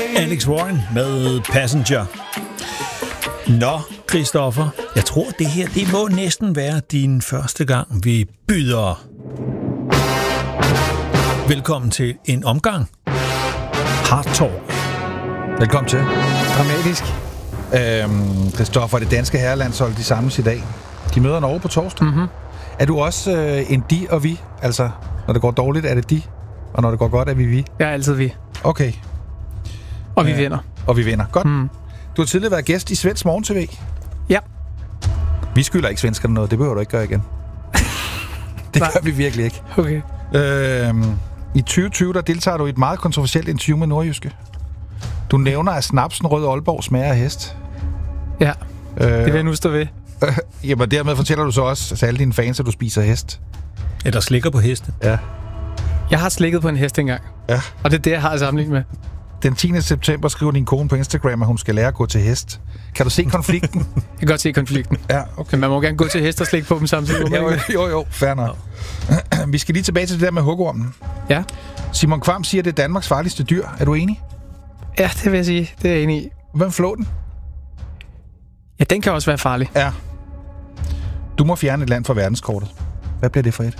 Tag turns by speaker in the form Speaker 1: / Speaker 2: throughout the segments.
Speaker 1: Alex Warren med Passenger. Nå, Christoffer, jeg tror, det må næsten være din første gang, vi byder. Velkommen til en omgang Hard Talk.
Speaker 2: Velkommen til.
Speaker 3: Dramatisk.
Speaker 2: Christoffer, det danske herrelandshold, de samles i dag. De møder Norge på torsdag.
Speaker 3: Mm-hmm.
Speaker 2: Er du også en de og vi? Altså, når det går dårligt, er det de, og når det går godt, er vi?
Speaker 3: Jeg er altid vi.
Speaker 2: Okay.
Speaker 3: Og vi vinder.
Speaker 2: Og vi vinder. Godt.
Speaker 3: Mm.
Speaker 2: Du har tidligere været gæst i Svensk Morgen TV.
Speaker 3: Ja.
Speaker 2: Vi skylder ikke svenskerne noget. Det behøver du ikke gøre igen. Det gør vi virkelig ikke.
Speaker 3: Okay.
Speaker 2: I 2020, der deltager du i et meget kontroversielt interview med Nordjyske. Du nævner, at snapsen Rød Aalborg smager af hest.
Speaker 3: Ja, det vil jeg nu stå ved.
Speaker 2: Jamen, dermed fortæller du så også til alle dine fans, at du spiser hest.
Speaker 1: Eller slikker på heste.
Speaker 2: Ja.
Speaker 3: Jeg har slikket på en hest engang.
Speaker 2: Ja.
Speaker 3: Og det er det, jeg har sammenlignet med.
Speaker 2: Den 10. september skriver din kone på Instagram, at hun skal lære at gå til hest. Kan du se konflikten?
Speaker 3: Jeg kan godt se konflikten.
Speaker 2: Ja, okay.
Speaker 3: Men man må gerne gå til hest og slikke på dem samtidig.
Speaker 2: Jo, fair nok. Vi skal lige tilbage til det der med hugormen.
Speaker 3: Ja.
Speaker 2: Simon Kvam siger, at det er Danmarks farligste dyr. Er du enig?
Speaker 3: Ja, det vil jeg sige. Det er jeg enig i.
Speaker 2: Hvem flå den?
Speaker 3: Ja, den kan også være farlig.
Speaker 2: Ja. Du må fjerne et land fra verdenskortet. Hvad bliver det for et?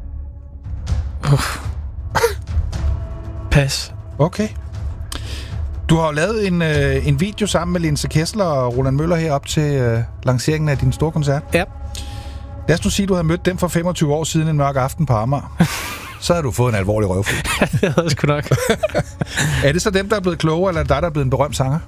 Speaker 3: Pas.
Speaker 2: Okay. Du har jo lavet en video sammen med Linse Kessler og Roland Møller herop til lanceringen af din store koncert.
Speaker 3: Ja.
Speaker 2: Lad os nu sige, at du havde mødt dem for 25 år siden en mørk aften på Amager. Så havde du fået en alvorlig røvfuld.
Speaker 3: Ja, det havde jeg sgu nok.
Speaker 2: Er det så dem, der er blevet klogere, eller er det dig, der er blevet en berømt sanger?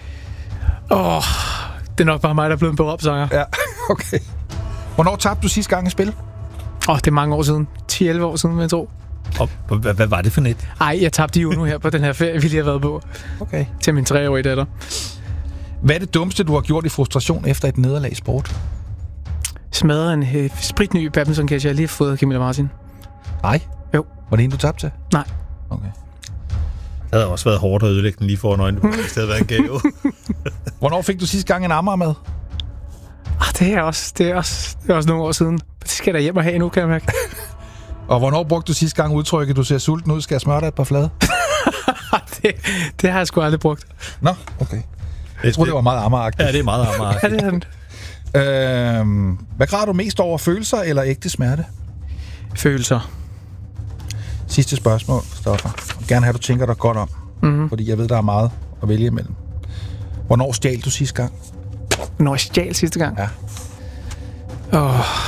Speaker 3: Det er nok bare mig, der er blevet en berømt sanger.
Speaker 2: Ja, okay. Hvornår tabte du sidste gang i spil?
Speaker 3: Det er mange år siden. 10-11 år siden, vil jeg tro.
Speaker 1: Og hvad var det for net?
Speaker 3: Ej, jeg tabte jo nu her på den her ferie, vi lige har været på.
Speaker 2: Okay.
Speaker 3: Til min 3-årige datter.
Speaker 2: Hvad er det dummeste, du har gjort i frustration efter et nederlag i sport?
Speaker 3: Smadret en spritny badminton-catcher, jeg lige har fået af Camilla Martin.
Speaker 2: Nej.
Speaker 3: Jo.
Speaker 2: Var det en, du tabte til?
Speaker 3: Nej.
Speaker 2: Okay.
Speaker 1: Det havde også været hårdt at ødelægge den lige foran øjnene. Det havde været en gave.
Speaker 2: Hvornår fik du sidste gang en Amager med?
Speaker 3: Det er også nogle år siden. Det skal jeg da hjem og have nu, kan jeg mærke.
Speaker 2: Og hvornår brugte du sidste gang udtrykket, du ser sulten ud, skal jeg smøre dig et par flade?
Speaker 3: det har jeg sgu aldrig brugt.
Speaker 2: Nå, okay. Jeg tror, det var meget Amager-agtigt.
Speaker 1: Ja, det er meget Amager.
Speaker 3: Ja, det er den.
Speaker 2: Hvad græder du mest over, følelser eller ægte smerte?
Speaker 3: Følelser.
Speaker 2: Sidste spørgsmål, Stoffer. Jeg vil gerne have, at du tænker dig godt om. Mm-hmm. Fordi jeg ved, der er meget at vælge imellem. Hvornår stjal du sidste gang?
Speaker 3: Hvornår stjal sidste gang?
Speaker 2: Ja.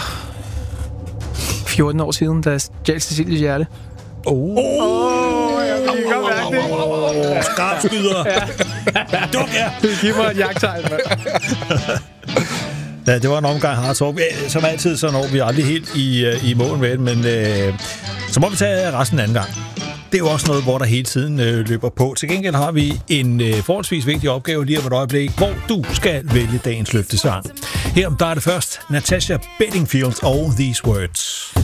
Speaker 3: 14 år siden, da jeg stjal Cecilies hjerte.
Speaker 1: Jeg kan godt mærke det. Skarpskyder. Duk, ja.
Speaker 3: Giv mig et jagttegn, mand.
Speaker 1: Ja, det var en omgang Hard Talk. Som altid, så når vi aldrig helt i mål med det, men så må vi tage resten anden gang. Det er jo også noget, hvor der hele tiden løber på. Til gengæld har vi en forholdsvis vigtig opgave lige om et øjeblik, hvor du skal vælge dagens løftesang. Her der er det først Natasha Bedingfield og These Words.